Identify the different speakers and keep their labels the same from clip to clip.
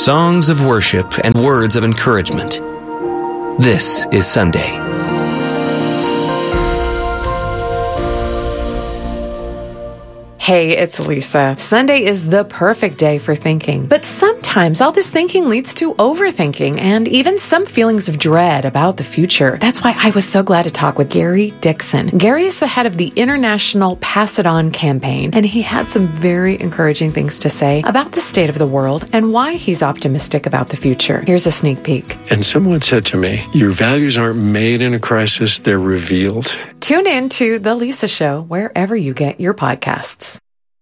Speaker 1: songs of worship and words of encouragement. This is Sunday.
Speaker 2: Hey, it's Lisa. Sunday is the perfect day for thinking, but sometimes all this thinking leads to overthinking and even some feelings of dread about the future. That's why I was so glad to talk with Gary Dixon. Gary is the head of the International Pass It On campaign, and he had some very encouraging things to say about the state of the world and why he's optimistic about the future. Here's a sneak peek.
Speaker 3: And someone said to me, your values aren't made in a crisis, they're revealed.
Speaker 2: Tune in to The Lisa Show wherever you get your podcasts.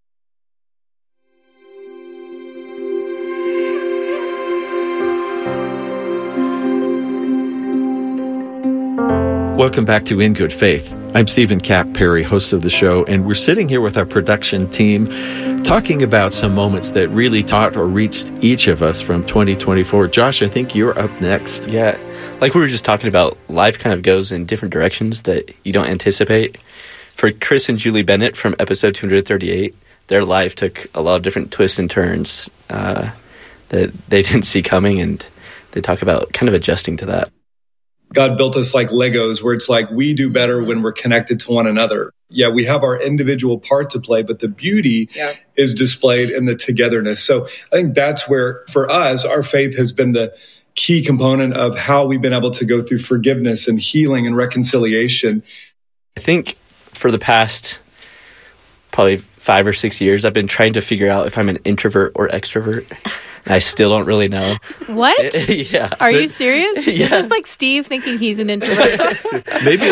Speaker 4: Welcome back to In Good Faith. I'm Stephen Kapp Perry, host of the show, and we're sitting here with our production team talking about some moments that really taught or reached each of us from 2024. Josh, I think you're up next.
Speaker 5: Yeah, like we were just talking about, life kind of goes in different directions that you don't anticipate. For Chris and Julie Bennett from episode 238, their life took a lot of different twists and turns that they didn't see coming, and they talk about kind of adjusting to that.
Speaker 6: God built us like Legos, where it's like we do better when we're connected to one another. Yeah, we have our individual part to play, but the beauty is displayed in the togetherness. So I think that's where, for us, our faith has been the key component of how we've been able to go through forgiveness and healing and reconciliation.
Speaker 5: I think for the past probably 5 or 6 years, I've been trying to figure out if I'm an introvert or extrovert. I still don't really know.
Speaker 7: What?
Speaker 5: Yeah.
Speaker 7: Are you serious?
Speaker 5: Yeah.
Speaker 7: This is like Steve thinking he's an introvert.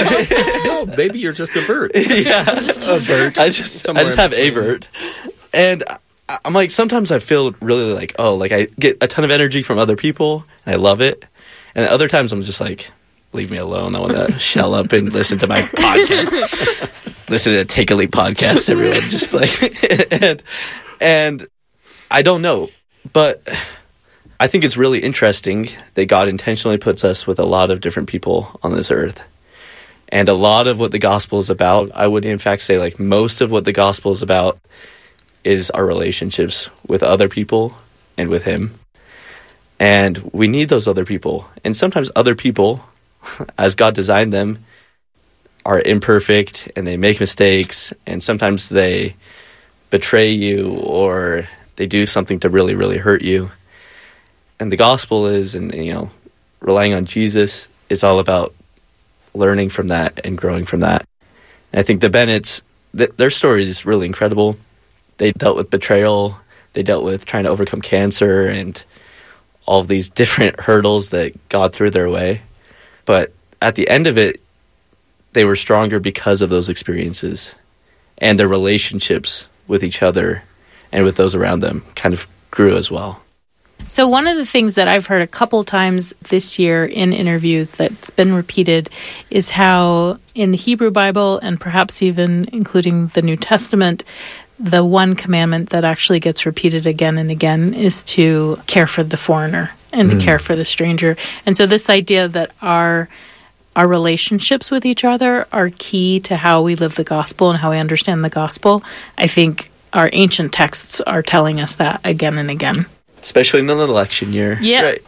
Speaker 4: Maybe you're just a vert.
Speaker 5: Yeah, just a vert. I just have a vert. And I'm like, sometimes I feel really like, I get a ton of energy from other people, and I love it. And other times I'm just like, leave me alone. I want to shell up and listen to my podcast. Listen to Take a Leap podcast, everyone. Just like, and I don't know. But I think it's really interesting that God intentionally puts us with a lot of different people on this earth. And a lot of what the gospel is about, I would in fact say like most of what the gospel is about is our relationships with other people and with Him. And we need those other people. And sometimes other people, as God designed them, are imperfect and they make mistakes. And sometimes they betray you or they do something to really, really hurt you. And the gospel is, and relying on Jesus is all about learning from that and growing from that. And I think the Bennetts, their story is really incredible. They dealt with betrayal. They dealt with trying to overcome cancer and all of these different hurdles that God threw their way. But at the end of it, they were stronger because of those experiences, and their relationships with each other and with those around them kind of grew as well.
Speaker 7: So one of the things that I've heard a couple times this year in interviews that's been repeated is how in the Hebrew Bible, and perhaps even including the New Testament, the one commandment that actually gets repeated again and again is to care for the foreigner and to care for the stranger. And so this idea that our relationships with each other are key to how we live the gospel and how we understand the gospel, I think our ancient texts are telling us that again and again.
Speaker 5: Especially in an election year.
Speaker 7: Yeah.
Speaker 5: Right.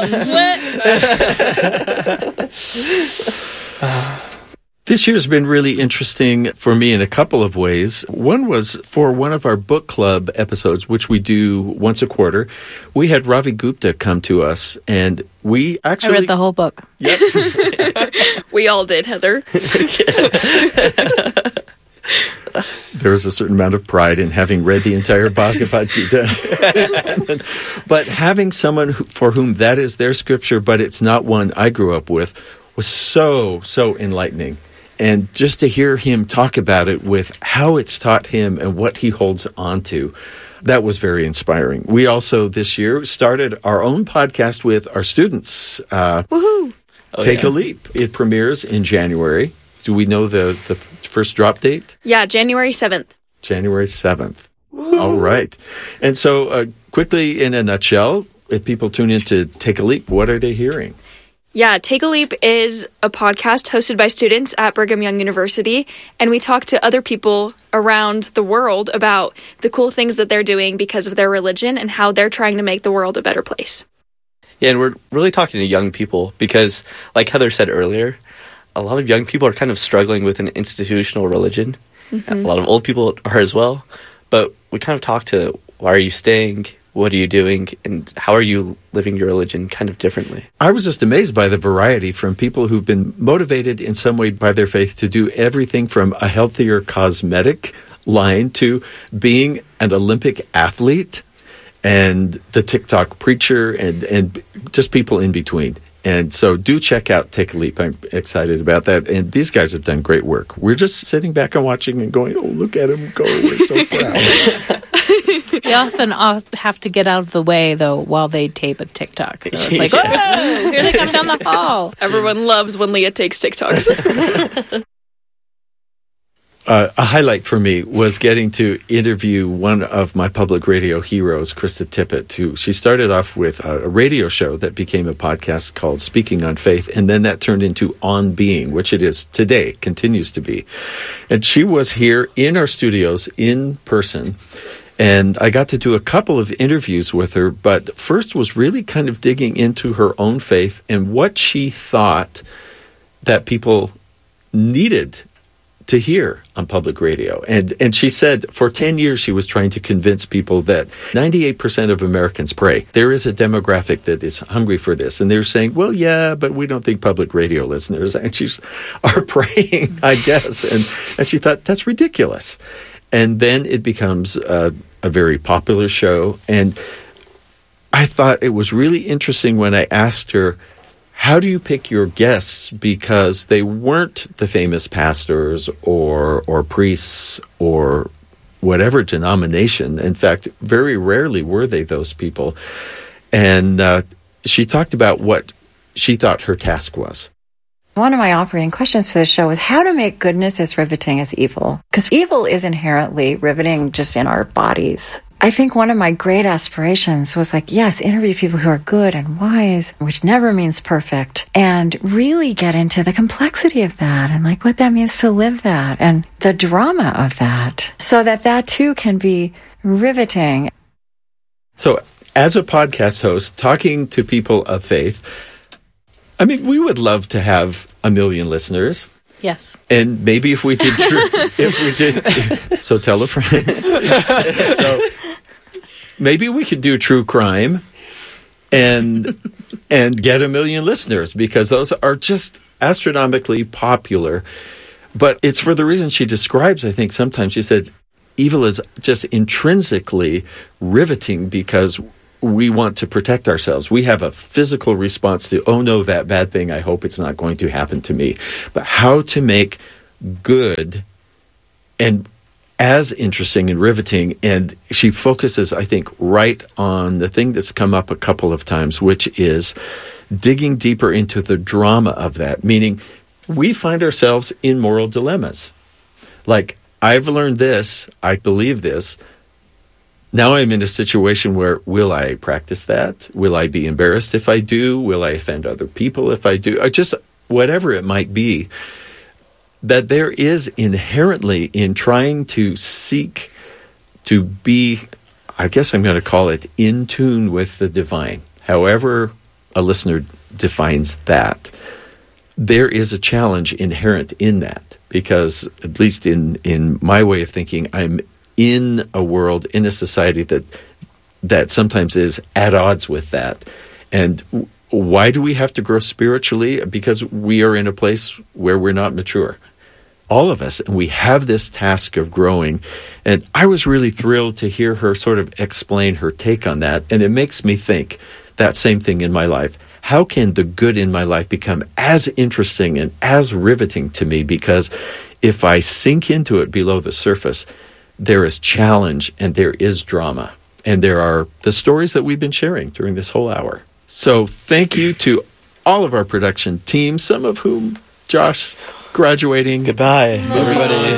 Speaker 4: This year's been really interesting for me in a couple of ways. One was for one of our book club episodes, which we do once a quarter. We had Ravi Gupta come to us, and we actually...
Speaker 7: I read the whole book.
Speaker 4: Yep.
Speaker 8: We all did, Heather.
Speaker 4: There was a certain amount of pride in having read the entire Bhagavad Gita. But having someone for whom that is their scripture, but it's not one I grew up with, was so enlightening. And just to hear him talk about it with how it's taught him and what he holds on to, that was very inspiring. We also this year started our own podcast with our students.
Speaker 8: Woohoo!
Speaker 4: Take a Leap. It premieres in January. Do we know the first drop date?
Speaker 8: Yeah, January 7th.
Speaker 4: January 7th. Woo. All right. And so quickly, in a nutshell, if people tune in to Take a Leap, what are they hearing?
Speaker 8: Yeah, Take a Leap is a podcast hosted by students at Brigham Young University, and we talk to other people around the world about the cool things that they're doing because of their religion and how they're trying to make the world a better place.
Speaker 5: Yeah, and we're really talking to young people because, like Heather said earlier, a lot of young people are kind of struggling with an institutional religion. Mm-hmm. A lot of old people are as well. But we kind of talk to, why are you staying? What are you doing? And how are you living your religion kind of differently?
Speaker 4: I was just amazed by the variety from people who've been motivated in some way by their faith to do everything from a healthier cosmetic line to being an Olympic athlete and the TikTok preacher and just people in between. And so do check out Take a Leap. I'm excited about that. And these guys have done great work. We're just sitting back and watching and going, oh, look at them go. We're so proud.
Speaker 7: They often have to get out of the way, though, while they tape a TikTok. So it's like, whoa, here they come down the hall.
Speaker 8: Everyone loves when Leah takes TikToks.
Speaker 4: A highlight for me was getting to interview one of my public radio heroes, Krista Tippett. She started off with a radio show that became a podcast called Speaking on Faith, and then that turned into On Being, which it is today, continues to be. And she was here in our studios in person, and I got to do a couple of interviews with her, but first was really kind of digging into her own faith and what she thought that people needed to hear on public radio. And she said for 10 years she was trying to convince people that 98% of Americans pray. There is a demographic that is hungry for this. And they're saying, well, yeah, but we don't think public radio listeners are praying, I guess. And she thought, that's ridiculous. And then it becomes a very popular show. And I thought it was really interesting when I asked her, how do you pick your guests? Because they weren't the famous pastors or priests or whatever denomination. In fact, very rarely were they those people. And she talked about what she thought her task was.
Speaker 9: One of my operating questions for this show was how to make goodness as riveting as evil. Because evil is inherently riveting just in our bodies. I think one of my great aspirations was yes, interview people who are good and wise, which never means perfect, and really get into the complexity of that and what that means to live that and the drama of that so that too can be riveting.
Speaker 4: So as a podcast host, talking to people of faith, I mean, we would love to have 1 million listeners.
Speaker 7: Yes.
Speaker 4: And maybe if we did so tell a friend. So maybe we could do true crime and get 1 million listeners because those are just astronomically popular. But it's for the reason she describes, I think sometimes she says evil is just intrinsically riveting because we want to protect ourselves. We have a physical response to, oh no, that bad thing, I hope it's not going to happen to me. But how to make good and as interesting and riveting. And she focuses, I think, right on the thing that's come up a couple of times, which is digging deeper into the drama of that. Meaning, we find ourselves in moral dilemmas. I've learned this, I believe this, now I'm in a situation where, will I practice that? Will I be embarrassed if I do? Will I offend other people if I do? Just whatever it might be. That there is inherently in trying to seek to be, I guess I'm going to call it, in tune with the divine. However a listener defines that. There is a challenge inherent in that. Because, at least in my way of thinking, I'm in a world, in a society that sometimes is at odds with that. And why do we have to grow spiritually? Because we are in a place where we're not mature. All of us. And we have this task of growing. And I was really thrilled to hear her sort of explain her take on that. And it makes me think that same thing in my life. How can the good in my life become as interesting and as riveting to me? Because if I sink into it below the surface, there is challenge and there is drama. And there are the stories that we've been sharing during this whole hour. So thank you to all of our production team, some of whom, Josh, graduating.
Speaker 5: Goodbye, everybody.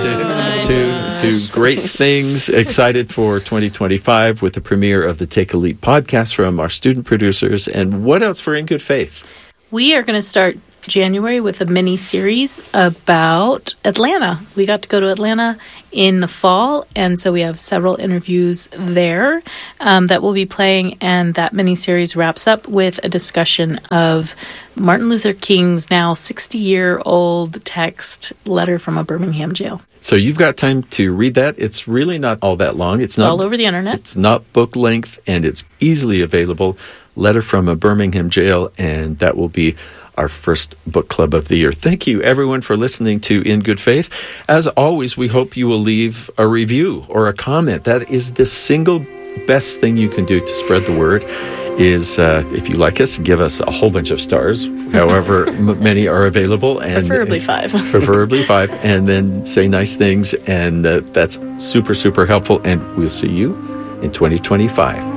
Speaker 4: To great things. Excited for 2025 with the premiere of the Take a Leap podcast from our student producers. And what else for In Good Faith?
Speaker 7: We are going to start January with a mini series about Atlanta. We got to go to Atlanta in the fall, and so we have several interviews there that we'll be playing, and that mini series wraps up with a discussion of Martin Luther King's now 60-year-old text, Letter from a Birmingham Jail.
Speaker 4: So you've got time to read that. It's really not all that long. It's not
Speaker 7: all over the internet.
Speaker 4: It's not book length, and it's easily available. Letter from a Birmingham Jail, and that will be our first book club of the year. Thank you, everyone, for listening to In Good Faith. As always, we hope you will leave a review or a comment. That is the single best thing you can do to spread the word. Is if you like us, give us a whole bunch of stars, however many are available. And
Speaker 7: preferably 5.
Speaker 4: Preferably 5. And then say nice things. And that's super, super helpful. And we'll see you in 2025.